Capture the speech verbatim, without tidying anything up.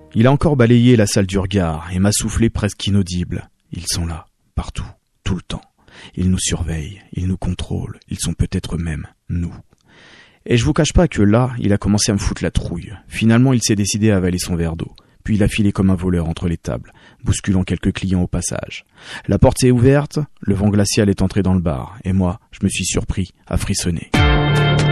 Il a encore balayé la salle du regard et m'a soufflé presque inaudible. Ils sont là, partout, tout le temps. Ils nous surveillent, ils nous contrôlent, ils sont peut-être même nous. Et je vous cache pas que là, il a commencé à me foutre la trouille. Finalement, il s'est décidé à avaler son verre d'eau. Puis il a filé comme un voleur entre les tables, bousculant quelques clients au passage. La porte s'est ouverte, le vent glacial est entré dans le bar, et moi, je me suis surpris à frissonner.